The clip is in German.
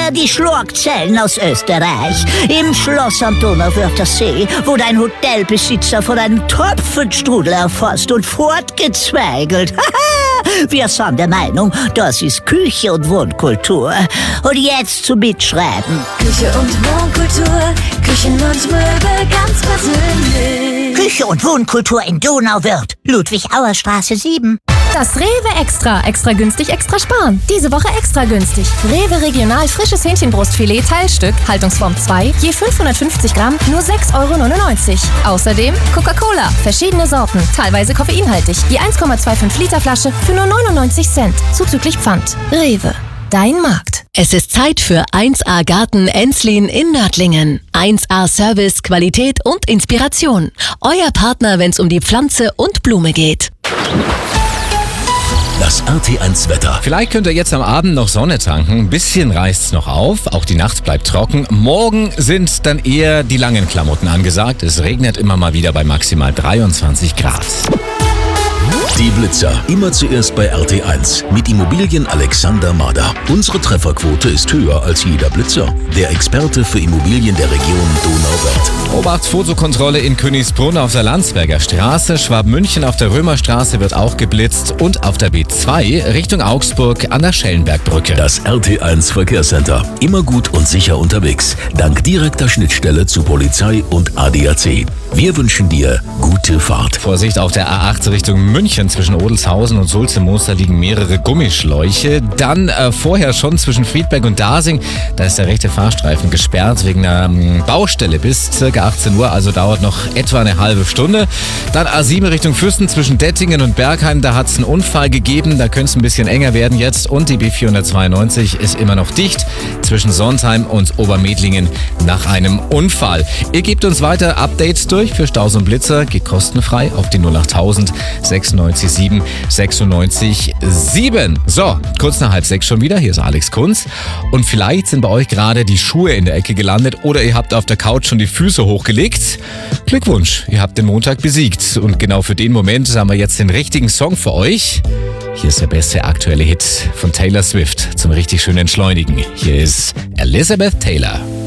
oder die Schlorkzellen aus Österreich. Im Schloss am Donauwörther See, wo dein Hotelbesitzer von einem Tropfenstrudel erfasst und fortgezweigelt. Wir sind der Meinung, das ist Küche- und Wohnkultur. Und jetzt zum Mitschreiben. Küche und Wohnkultur, Küchen und Möbel ganz persönlich. Küche- und Wohnkultur in Donauwörth, Ludwig-Auer-Straße 7. Das Rewe Extra. Extra günstig, extra sparen. Diese Woche extra günstig. Rewe Regional frisches Hähnchenbrustfilet Teilstück, Haltungsform 2, je 550 Gramm, nur 6,99 €. Außerdem Coca-Cola, verschiedene Sorten, teilweise koffeinhaltig. Je 1,25 Liter Flasche für nur 99 Cent, zuzüglich Pfand. Rewe, dein Markt. Es ist Zeit für 1A Garten Enslin in Nördlingen. 1A Service, Qualität und Inspiration. Euer Partner, wenn es um die Pflanze und Blume geht. Das RT1 Wetter. Vielleicht könnt ihr jetzt am Abend noch Sonne tanken. Ein bisschen reißt's noch auf. Auch die Nacht bleibt trocken. Morgen sind dann eher die langen Klamotten angesagt. Es regnet immer mal wieder bei maximal 23 Grad. Die Blitzer. Immer zuerst bei RT1 mit Immobilien Alexander Mader. Unsere Trefferquote ist höher als jeder Blitzer. Der Experte für Immobilien der Region Donauwörth. Obacht, Fotokontrolle in Königsbrunn auf der Landsberger Straße. Schwabmünchen auf der Römerstraße wird auch geblitzt. Und auf der B2 Richtung Augsburg an der Schellenbergbrücke. Das RT1 Verkehrscenter. Immer gut und sicher unterwegs. Dank direkter Schnittstelle zu Polizei und ADAC. Wir wünschen dir gute Fahrt. Vorsicht, auf der A8 Richtung München zwischen Odelshausen und Sulze-Moos liegen mehrere Gummischläuche. Dann vorher schon zwischen Friedberg und Dasing, da ist der rechte Fahrstreifen gesperrt wegen einer Baustelle bis ca. 18 Uhr, also dauert noch etwa eine halbe Stunde. Dann A7 Richtung Füssen zwischen Dettingen und Bergheim, da hat es einen Unfall gegeben, da könnte es ein bisschen enger werden jetzt. Und die B492 ist immer noch dicht zwischen Sontheim und Obermedlingen nach einem Unfall. Ihr gebt uns weiter Updates durch für Staus und Blitzer, geht kostenfrei auf die 08000 96 7 96 7. So, kurz nach 5:30 schon wieder. Hier ist Alex Kunz. Und vielleicht sind bei euch gerade die Schuhe in der Ecke gelandet oder ihr habt auf der Couch schon die Füße hochgelegt. Glückwunsch, ihr habt den Montag besiegt. Und genau für den Moment haben wir jetzt den richtigen Song für euch. Hier ist der beste aktuelle Hit von Taylor Swift zum richtig schönen Entschleunigen. Hier ist Elizabeth Taylor.